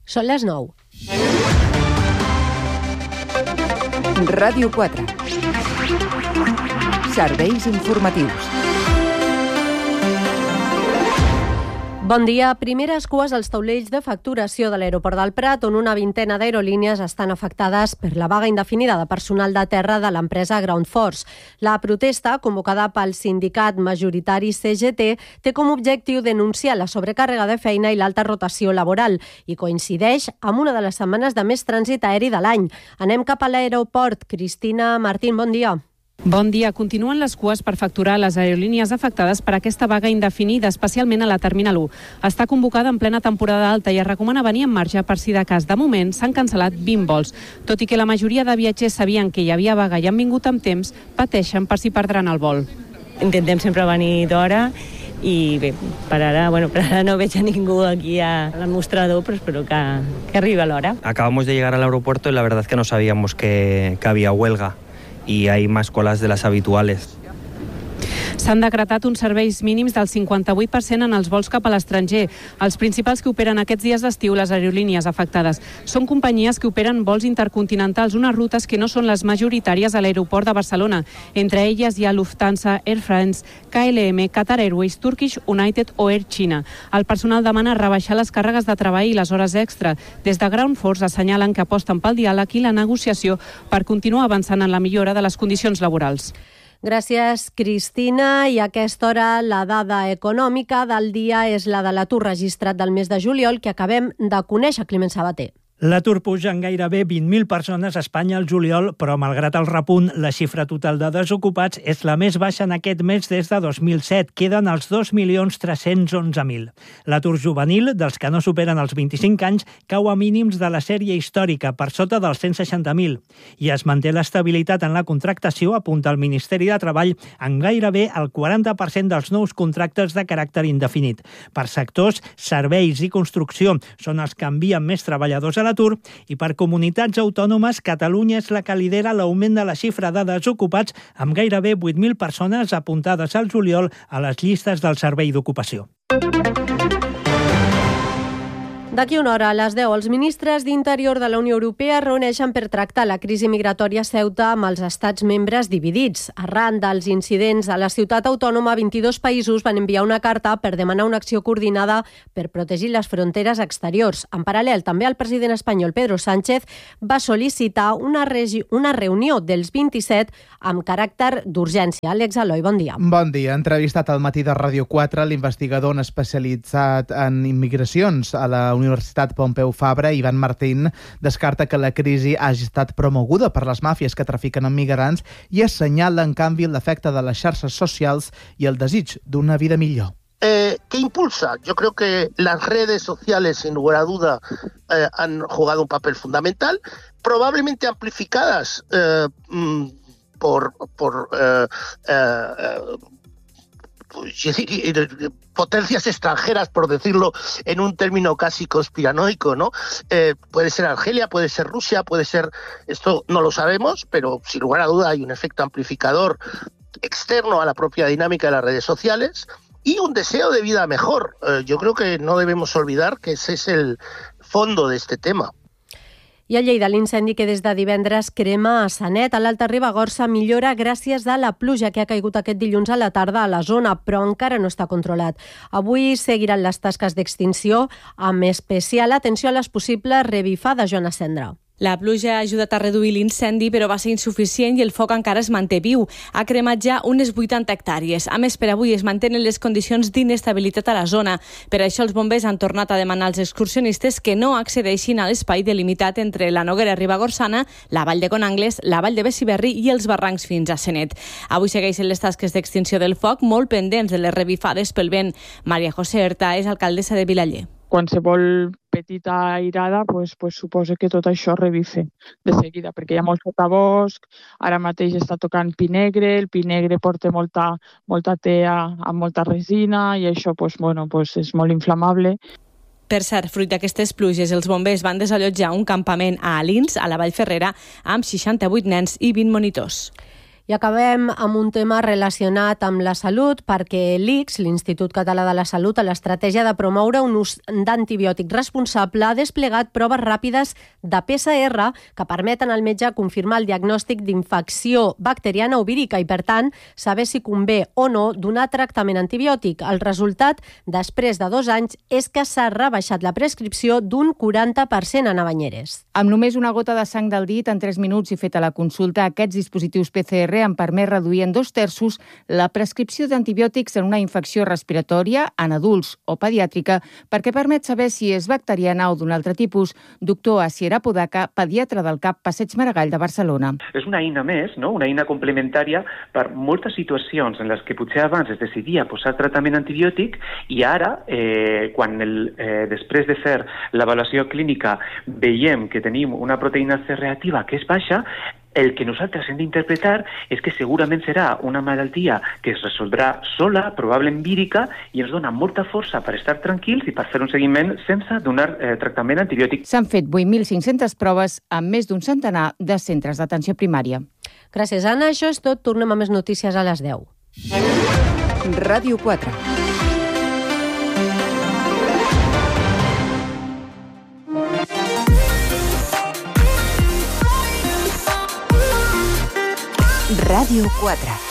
Són les 9. Ràdio 4. Serveis informatius. Bon dia. Primeres cues als taulells de facturació de l'aeroport del Prat, on una vintena d'aerolínies estan afectades per la vaga indefinida de personal de terra de l'empresa Ground Force. La protesta, convocada pel sindicat majoritari CGT, té com a objectiu denunciar la sobrecàrrega de feina i l'alta rotació laboral i coincideix amb una de les setmanes de més trànsit aeri de l'any. Anem cap a l'aeroport. Cristina Martín, bon dia. Bon dia. Continuen les cues per facturar les aerolínies afectades per aquesta vaga indefinida, especialment a la Terminal 1. Està convocada en plena temporada alta i es recomana venir en marge per si de cas. De moment s'han cancel·lat 20 vols. Tot i que la majoria de viatgers sabien que hi havia vaga i han vingut amb temps, pateixen per si perdran el vol. Intentem sempre venir d'hora i bé, per ara no veig a ningú aquí al mostrador, però espero que arribi a l'hora. Acabamos de llegar al aeropuerto y la verdad es que no sabíamos que había huelga. Y hay más colas de las habituales. S'han decretat uns serveis mínims del 58% en els vols cap a l'estranger. Els principals que operen aquests dies d'estiu, les aerolínies afectades, són companyies que operen vols intercontinentals, unes rutes que no són les majoritàries a l'aeroport de Barcelona. Entre elles hi ha Lufthansa, Air France, KLM, Qatar Airways, Turkish United o Air China. El personal demana rebaixar les càrregues de treball i les hores extra. Des de Ground Force assenyalen que aposten pel diàleg i la negociació per continuar avançant en la millora de les condicions laborals. Gràcies, Cristina. I a aquesta hora la dada econòmica del dia és la de l'atur registrat del mes de juliol que acabem de conèixer, Climent Sabater. L'atur puja en gairebé 20.000 persones a Espanya al juliol, però malgrat el repunt, la xifra total de desocupats és la més baixa en aquest mes des de 2007. Queden els 2.311.000. L'atur juvenil, dels que no superen els 25 anys, cau a mínims de la sèrie històrica, per sota dels 160.000. I es manté l'estabilitat en la contractació, apunta el Ministeri de Treball, en gairebé el 40% dels nous contractes de caràcter indefinit. Per sectors, serveis i construcció són els que envien més treballadors a l'atur, i per comunitats autònomes, Catalunya és la que lidera l'augment de la xifra de desocupats, amb gairebé 8.000 persones apuntades al juliol a les llistes del Servei d'Ocupació. D'aquí una hora, a les 10, els ministres d'Interior de la Unió Europea es reuneixen per tractar la crisi migratòria a Ceuta amb els estats membres dividits. Arran dels incidents a la ciutat autònoma, 22 països van enviar una carta per demanar una acció coordinada per protegir les fronteres exteriors. En paral·lel, també el president espanyol Pedro Sánchez va sol·licitar una reunió dels 27 amb caràcter d'urgència. Àlex Aloi, bon dia. Bon dia. Entrevistat al matí de Ràdio 4, l'investigador especialitzat en immigracions a la Universitat Pompeu Fabra, Ivan Martín, descarta que la crisi hagi estat promoguda per les màfies que trafiquen amb migrants i assenyala, en canvi, l'efecte de les xarxes socials i el desig d'una vida millor. ¿Qué impulsa? Yo creo que las redes sociales, sin lugar a duda, han jugado un papel fundamental, probablemente amplificadas por potencias extranjeras, por decirlo en un término casi conspiranoico, ¿no? Puede ser Argelia, puede ser Rusia, puede ser... Esto no lo sabemos, pero sin lugar a duda hay un efecto amplificador externo a la propia dinámica de las redes sociales y un deseo de vida mejor. Yo creo que no debemos olvidar que ese es el fondo de este tema. I a Lleida, l'incendi que des de divendres crema a Sanet, a l'Alta Ribagorça, millora gràcies a la pluja que ha caigut aquest dilluns a la tarda a la zona, però encara no està controlat. Avui seguiran les tasques d'extinció, amb especial atenció a les possibles revifades, Joana Cendra. La pluja ha ajudat a reduir l'incendi, però va ser insuficient i el foc encara es manté viu. Ha cremat ja unes 80 hectàrees. A més, per avui es mantenen les condicions d'inestabilitat a la zona. Per això els bombers han tornat a demanar als excursionistes que no accedeixin a l'espai delimitat entre la Noguera Ribagorçana, la Vall de Conangles, la Vall de Besiberri i els barrancs fins a Senet. Avui segueixen les tasques d'extinció del foc, molt pendents de les revifades pel vent. Maria José Herta és alcaldessa de Vilaller. Qualsevol petita airada pues suposa que tot això revife de seguida, perquè hi ha molt sotabosc, ara mateix està tocant pi negre, el pi negre porta molta tea amb molta resina i això és molt inflamable. Per cert, fruit d'aquestes pluges, els bombers van desallotjar un campament a Alins, a la Vall Ferrera, amb 68 nens i 20 monitors. I acabem amb un tema relacionat amb la salut, perquè l'ICS, l'Institut Català de la Salut, a l'estratègia de promoure un ús d'antibiòtic responsable, ha desplegat proves ràpides de PCR que permeten al metge confirmar el diagnòstic d'infecció bacteriana o vírica i, per tant, saber si convé o no donar tractament antibiòtic. El resultat, després de 2 anys, és que s'ha rebaixat la prescripció d'un 40% a Banyeres. Amb només una gota de sang del dit en 3 minuts i feta la consulta, aquests dispositius PCR han permès reduir en 2/3 la prescripció d'antibiòtics en una infecció respiratòria en adults o pediàtrica perquè permet saber si és bacteriana o d'un altre tipus. Doctor Asier Apodaca, pediatre del CAP Passeig Maragall de Barcelona. És una eina més, no? Una eina complementària per moltes situacions en les que potser abans es decidia posar tractament antibiòtic i ara, després de fer l'avaluació clínica, veiem que tenim una proteïna C reactiva que és baixa, el que nosaltres hem d'interpretar és que segurament serà una malaltia que es resoldrà sola, probablement vírica, i ens dona molta força per estar tranquils i per fer un seguiment sense donar tractament antibiòtic. S'han fet 8.500 proves amb més d'un centenar de centres d'atenció primària. Gràcies, Anna. Això és tot. Tornem a més notícies a les 10. Ràdio 4. Ràdio 4.